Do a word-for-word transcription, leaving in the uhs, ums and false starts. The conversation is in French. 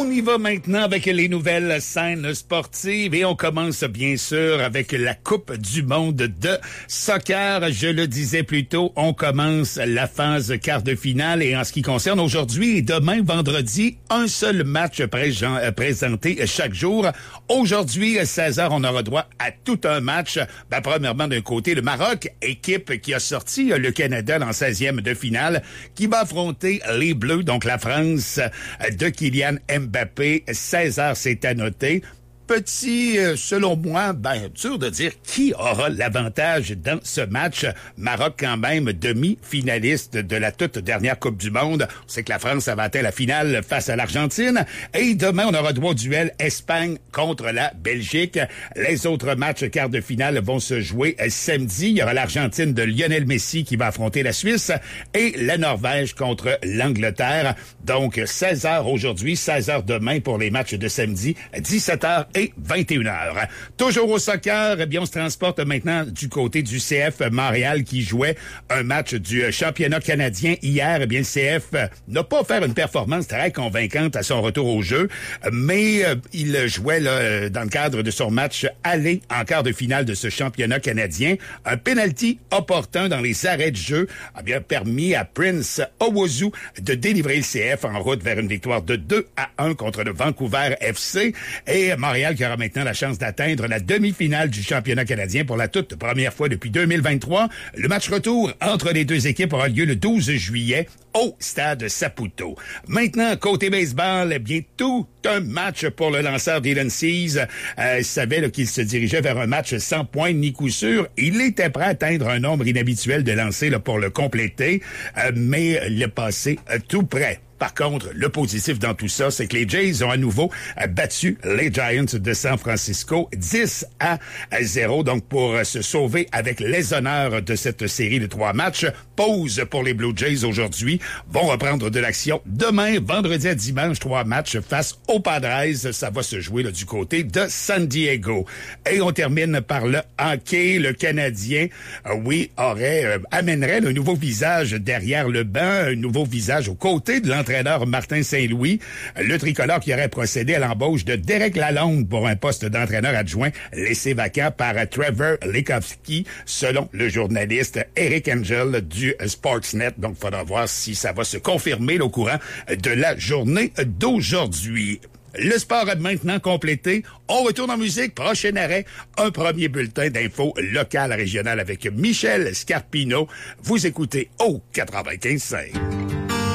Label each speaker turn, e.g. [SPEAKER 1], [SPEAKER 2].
[SPEAKER 1] On y va maintenant avec les nouvelles scènes sportives et on commence bien sûr avec la Coupe du monde de soccer. Je le disais plus tôt, on commence la phase quart de finale et en ce qui concerne aujourd'hui et demain vendredi, un seul match présent, présenté chaque jour. Aujourd'hui, à seize heures, on aura droit à tout un match. Ben, premièrement, d'un côté, le Maroc, équipe qui a sorti le Canada en seizième de finale, qui va affronter les Bleus, donc la France de Kylian Mbappé. seize heures, c'est à noter. Petit, euh, selon moi, ben, dur de dire qui aura l'avantage dans ce match. Maroc, quand même, demi-finaliste de la toute dernière Coupe du monde. On sait que la France avait atteint la finale face à l'Argentine. Et demain, on aura droit au duel Espagne contre la Belgique. Les autres matchs quart de finale vont se jouer samedi. Il y aura l'Argentine de Lionel Messi qui va affronter la Suisse et la Norvège contre l'Angleterre. Donc, seize heures aujourd'hui, seize heures demain pour les matchs de samedi, dix-sept heures et vingt et une heures. Toujours au soccer, eh bien, on se transporte maintenant du côté du C F Montréal qui jouait un match du championnat canadien hier. Eh bien, le C F n'a pas fait une performance très convaincante à son retour au jeu, mais euh, il jouait là, dans le cadre de son match aller en quart de finale de ce championnat canadien. Un penalty opportun dans les arrêts de jeu a bien permis à Prince Owosu de délivrer le C F en route vers une victoire de deux à un contre le Vancouver F C. Et Montréal qui aura maintenant la chance d'atteindre la demi-finale du championnat canadien pour la toute première fois depuis deux mille vingt-trois. Le match retour entre les deux équipes aura lieu le douze juillet au stade Saputo. Maintenant, côté baseball, eh bien, tout un match pour le lanceur Dylan Cease. Euh, il savait là, qu'il se dirigeait vers un match sans point ni coup sûr. Il était prêt à atteindre un nombre inhabituel de lancers là, pour le compléter, euh, mais il est passé euh, tout près. Par contre, le positif dans tout ça, c'est que les Jays ont à nouveau battu les Giants de San Francisco dix à zéro. Donc, pour se sauver avec les honneurs de cette série de trois matchs, pause pour les Blue Jays aujourd'hui, vont reprendre de l'action demain, vendredi à dimanche, trois matchs face aux Padres. Ça va se jouer là, du côté de San Diego. Et on termine par le hockey. Le Canadien, euh, oui, aurait euh, amènerait un nouveau visage derrière le banc, un nouveau visage aux côtés de l'entraîneur L'entraîneur Martin Saint-Louis, le tricolore qui aurait procédé à l'embauche de Derek Lalonde pour un poste d'entraîneur adjoint laissé vacant par Trevor Lekowski, selon le journaliste Eric Angel du Sportsnet. Donc, il faudra voir si ça va se confirmer là, au courant de la journée d'aujourd'hui. Le sport est maintenant complété. On retourne en musique. Prochain arrêt, un premier bulletin d'infos locales régionales avec Michel Scarpino. Vous écoutez au quatre-vingt-quinze cinq.